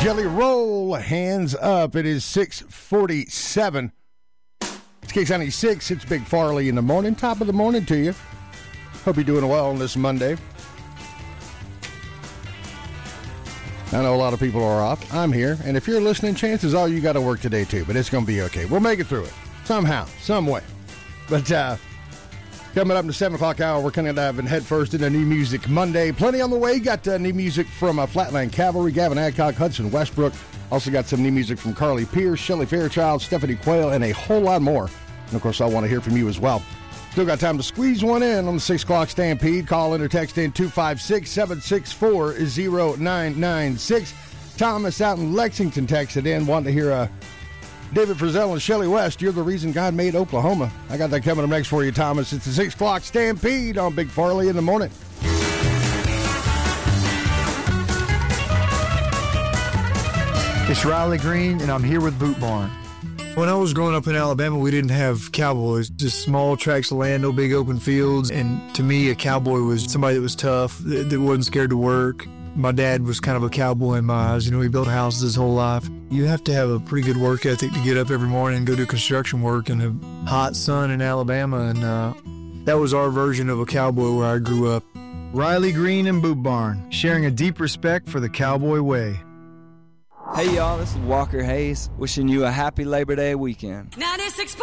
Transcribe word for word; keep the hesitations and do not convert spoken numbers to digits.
Jelly Roll, Hands Up. It is six forty-seven. It's K ninety-six. It's Big Farley in the morning. Top of the morning to you. Hope you're doing well on this Monday. I know a lot of people are off. I'm here. And if you're listening, chances are you got to work today too. But it's going to be okay. We'll make it through it. Somehow. Some way. But uh, coming up in the seven o'clock hour, we're kind of diving headfirst into New Music Monday. Plenty on the way. Got uh, new music from uh, Flatland Cavalry, Gavin Adcock, Hudson Westbrook. Also got some new music from Carly Pierce, Shelley Fairchild, Stephanie Quayle, and a whole lot more. And, of course, I want to hear from you as well. Still got time to squeeze one in on the six o'clock Stampede. Call in or text in two five six, seven six four, zero nine nine six. Thomas out in Lexington texted in, wanting to hear uh, David Frizzell and Shelley West, You're the Reason God Made Oklahoma. I got that coming up next for you, Thomas. It's the six o'clock Stampede on Big Farley in the morning. It's Riley Green, and I'm here with Boot Barn. When I was growing up in Alabama, we didn't have cowboys, just small tracts of land, no big open fields. And to me, a cowboy was somebody that was tough, that, that wasn't scared to work. My dad was kind of a cowboy in my eyes. You know, he built houses his whole life. You have to have a pretty good work ethic to get up every morning and go do construction work in the hot sun in Alabama. And uh, that was our version of a cowboy where I grew up. Riley Green and Boot Barn, sharing a deep respect for the cowboy way. Hey y'all, this is Walker Hayes, wishing you a happy Labor Day weekend. ninety-six